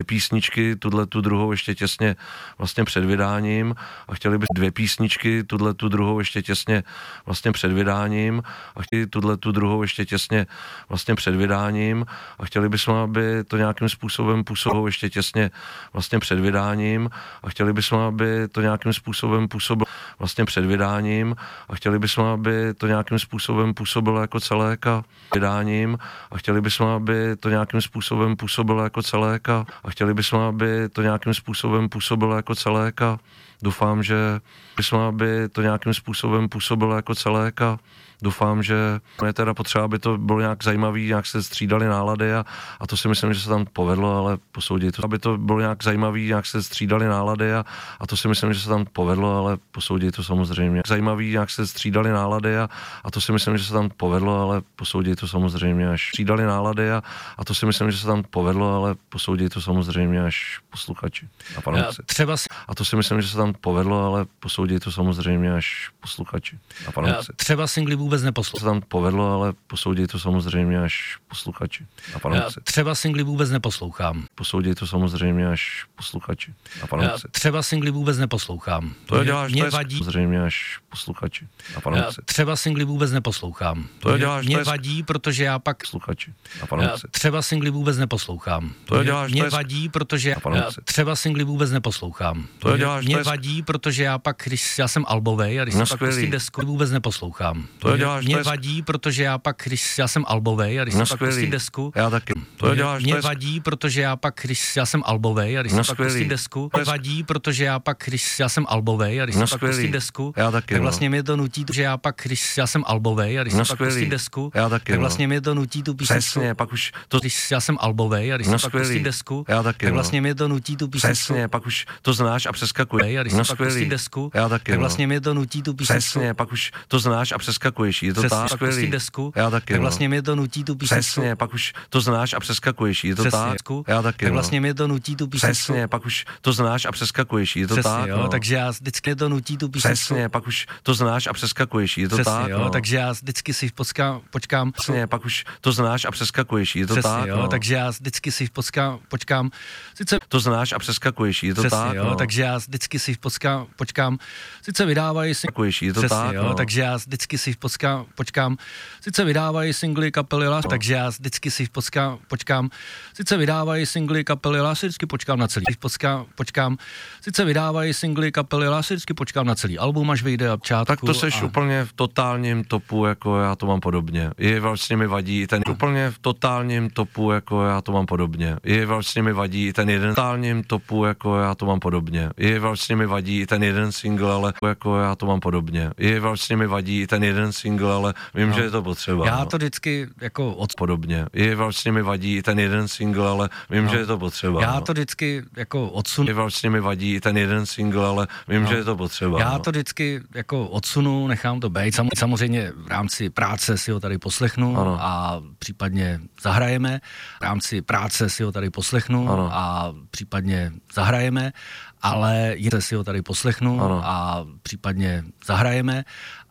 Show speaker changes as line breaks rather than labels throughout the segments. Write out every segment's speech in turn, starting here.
písničky, tu druhou ještě těsně vlastně před vydáním a chtěli bychom 2 písničky, tu druhou ještě těsně vlastně před vydáním a chtěli tu druhou ještě těsně vlastně před vydáním a chtěli bychom, aby to nějakým způsobem působilo ještě těsně vlastně před vydáním a chtěli bychom, aby to nějakým způsobem působilo vlastně před vydáním a chtěli bychom, aby to nějakým způsobem působilo jako celek a vydáním a chtěli bychom, aby to nějakým způsobem působilo jako celek a chtěli bychom, aby to nějakým způsobem působilo jako celek a doufám, že bychom, aby to nějakým způsobem působilo jako celek a doufám, že je teda potřeba, aby to bylo nějak zajímavý, nějak se střídaly nálady a to si myslím, že se tam povedlo, ale posoudit to. Aby to bylo nějak zajímavý, nějak se střídaly nálady a to si myslím, že se tam povedlo, ale posoudit to samozřejmě. Zajímavý, nějak se střídaly nálady a to si myslím, že se tam povedlo, ale posoudit to samozřejmě až střídaly nálady a to si myslím, že se tam povedlo, ale posoudit to samozřejmě až posluchači a fanoušci. A to si myslím, že se tam povedlo, ale posoudit to samozřejmě až posluchači a fanoušci.
Třeba singly vůbec neposlouchám.
Se tam povedlo, ale posoudit to samozřejmě až posluchači a fanoušci.
Třeba singly vůbec neposlouchám.
Posoudit to samozřejmě až posluchači a fanoušci.
Třeba singly vůbec neposlouchám.
To děláš,
mě
to je
vadí.
Samozřejmě až posluchači a fanoušci.
Třeba singly vůbec neposlouchám.
To děláš,
mě vadí, protože já pak
posluchači a fanoušci.
Třeba singly vůbec neposlouchám.
To děláš,
mě vadí, protože třeba singly vůbec neposlouchám.
To děláš,
mě vadí, protože já pak, když já jsem albovej a když si pak pustím desku, vůbec neposlouchám.
To děláš,
mě vadí, protože já pak, když já jsem albovej a když si pak pustím desku,
já taky. To děláš,
mě vadí, protože já pak, když já jsem albovej a když si pak pustím desku, mě vadí, protože já pak, když já jsem albovej a když si pak pustím desku,
já taky,
tak vlastně mě to nutí, že já pak, když já jsem albovej a když si pak pustím desku,
já taky,
tak vlastně mě to nutí tu písničku.
Přesně, pak už to,
když já jsem albovej a když si pak pustím desku,
já taky,
tak vlastně mě to nutí tu písničku.
Přesně, pak už to znáš a přeskakuješ.
A když si pak pustím desku,
já taky,
tak vlastně mě to nutí tu písničku.
Přesně, pak už to znáš a přeskakuješ. Je to tak,
skvělý. Desku,
já taky,
tak vlastně mě to nutí tu písničku.
Přesně, pak už to znáš a přeskakuješ. Je to tak, já taky,
tak vlastně mě to nutí tu písničku.
Přesně, pak už to znáš a přeskakuješ. Je to
přesně,
tak,
jo, takže já vždycky to nutí tu písničku.
Přesně, pak už to znáš a přeskakuješ. Je to
přesně,
tak,
jo, takže já vždycky si počkám.
Přesně, pak už to znáš a přeskakuješ. Je to
přesně,
tak,
jo, takže já vždycky si počkám. Sice
to znáš a přeskakuješ. Je to
přesně,
tak,
jo, takže já vždycky si počkám. Sice vydávají
je to
přesně,
tak,
jo, takže já vždycky si počkám. Sice vydávají singly kapely Las, takže já vždycky si počkám. Sice vydávají singly kapely Las, vždycky počkám na celý. Počkám. Sice vydávají singly kapely Las, vždycky počkám na celý album, až vyjde a počátku.
Tak to seš úplně v totálním topu, jako já to mám podobně. Je vlastně mi vadí ten úplně v totálním topu, jako já to mám podobně. Je vlastně mi vadí ten jeden totálním topu, jako já to mám podobně. Je vlastně mi vadí ten jeden single, ale jako já to mám podobně. Je vlastně mi vadí ten jeden single, ale vím, že je to potřeba.
Já to vždycky jako
podobně. Je vlastně mi vadí ten jeden single, ale vím, že je to potřeba.
Já to vždycky jako odsunu.
Je vlastně mi vadí ten jeden single, ale vím, že je to potřeba.
Já to vždycky jako odsunu, nechám to být. Samozřejmě v rámci práce si ho tady poslechnu a případně zahrajeme. V rámci práce si ho tady poslechnu a případně zahrajeme, ale jinak si ho tady poslechnu a případně zahrajeme,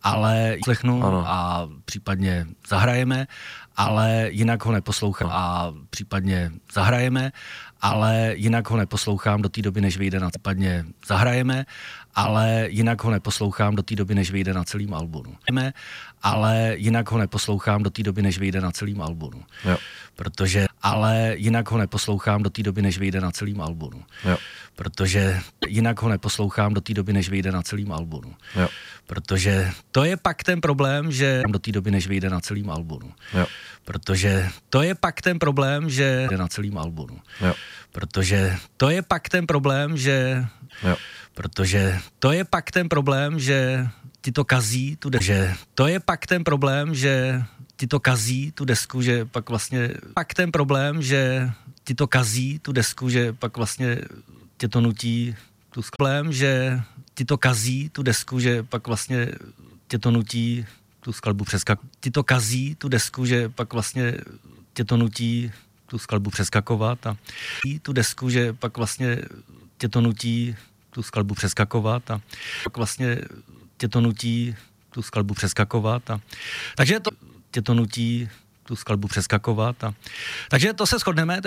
ale a případně zahrajeme, ale jinak ho neposlouchám a případně zahrajeme, ale jinak ho neposlouchám do té doby, než vyjde na případně zahrajeme, ale jinak ho neposlouchám do té doby, než vyjde na celým albumu. Ale jinak ho neposlouchám do té doby, než vyjde na celým albumu.
Jo.
Ale jinak ho neposlouchám do té doby, než vyjde na celým albumu.
Jo.
Protože jinak ho neposlouchám do té doby, než vyjde na celým albumu.
Jo.
Protože to je pak ten problém, že do té doby, než vyjde na celým albumu.
Jo.
Protože to je pak ten problém, že na celým albumu.
Jo.
Protože to je pak ten problém, že protože to je pak ten problém, že ti to kazí tu desku, že to je pak ten problém, že ti to kazí tu desku, že pak vlastně pak ten problém, že ti to kazí tu desku, že pak vlastně tě to nutí tu problém, že ti to kazí tu desku, že pak vlastně tě to nutí tu skladbu přeskakovat. Ti to kazí tu desku, že pak vlastně tě to nutí tu skladbu přeskakovat a tu desku, že pak vlastně tě to nutí tu skladbu přeskakovat a pak vlastně tě to nutí tu skladbu přeskakovat a takže tě to nutí tu skladbu přeskakovat a takže to se shodneme.